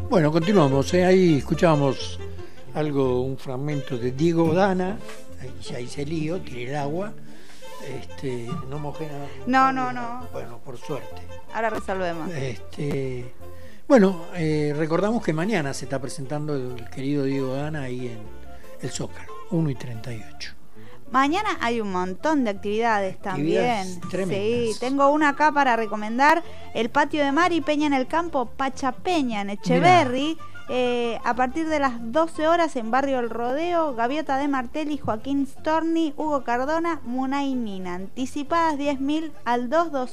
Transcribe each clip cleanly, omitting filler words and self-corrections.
Bueno, continuamos. Ahí escuchábamos un fragmento de Diego Dana. Ahí ya hice lío, tiré el agua. No mojé nada. No. Bueno, por suerte. Ahora resolvemos. Bueno, recordamos que mañana se está presentando el querido Diego Dana ahí en el Zócalo, 1:38. Mañana hay un montón de actividades también. Tremendas. Sí, tengo una acá para recomendar: el patio de mar y Peña en el Campo, Pachapeña en Echeverri. A partir de las 12 horas en Barrio El Rodeo, Gaviota de Martelli, Joaquín Storni, Hugo Cardona, Munay Nina. Anticipadas 10.000 al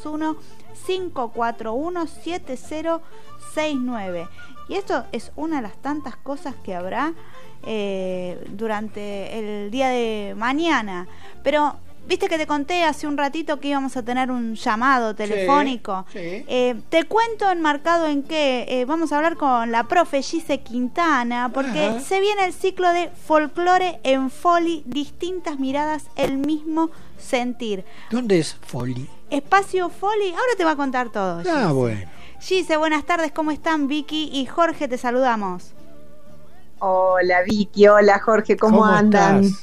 221-541-7069. Y esto es una de las tantas cosas que habrá durante el día de mañana. Pero viste que te conté hace un ratito que íbamos a tener un llamado telefónico. Sí. Te cuento enmarcado en que vamos a hablar con la profe Gise Quintana, porque se viene el ciclo de folclore en Foli, distintas miradas, el mismo sentir. ¿Dónde es Foli? Espacio Foli, ahora te va a contar todo. Gise. Bueno. Gise, buenas tardes, ¿cómo están? Vicky y Jorge, te saludamos. Hola Vicky, hola Jorge, ¿cómo andan? Estás?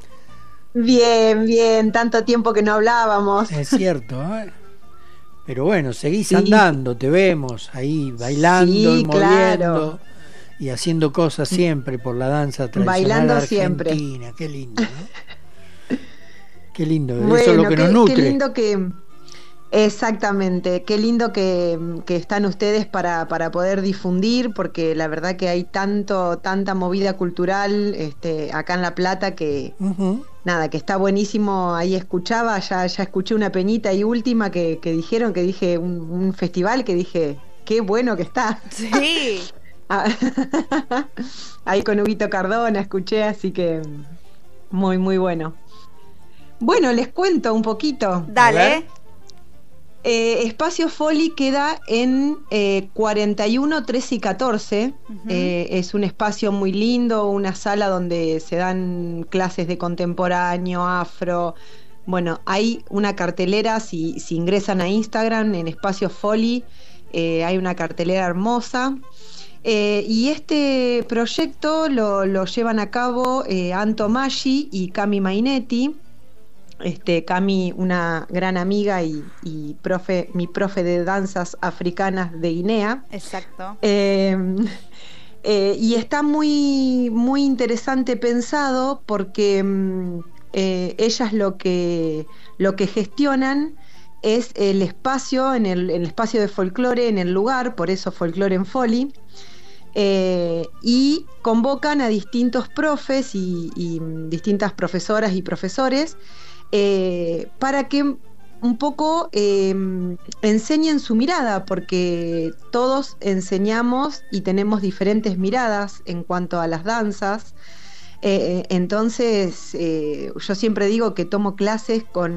Bien, tanto tiempo que no hablábamos. Es cierto, ¿eh? Pero bueno, seguís andando, te vemos ahí bailando y moviendo, claro, y haciendo cosas siempre por la danza tradicional bailando argentina. Siempre. Qué lindo, ¿no? Qué lindo, bueno, eso es lo que nos nutre. Qué lindo exactamente, qué lindo que están ustedes para poder difundir, porque la verdad que hay tanta movida cultural acá en La Plata que nada, que está buenísimo. Ahí escuchaba, ya escuché una peñita y última que dijeron, que dije un festival, que dije qué bueno que está. Sí. Ahí con Huguito Cardona escuché, así que muy bueno. Bueno, les cuento un poquito. Dale. Espacio Foli queda en 41, 13 y 14. Es un espacio muy lindo, una sala donde se dan clases de contemporáneo, afro. Bueno, hay una cartelera, si ingresan a Instagram en Espacio Foli, hay una cartelera hermosa. Y este proyecto lo llevan a cabo Anto Maggi y Cami Mainetti. Cami, una gran amiga y mi profe de danzas africanas de Guinea. Exacto. Y está muy interesante pensado, porque ellas lo que gestionan es el espacio, en el espacio de folclore, en el lugar, por eso Folclore en Foli. Y convocan a distintos profes y distintas profesoras y profesores, para que un poco enseñen su mirada, porque todos enseñamos y tenemos diferentes miradas en cuanto a las danzas. Entonces yo siempre digo que tomo clases con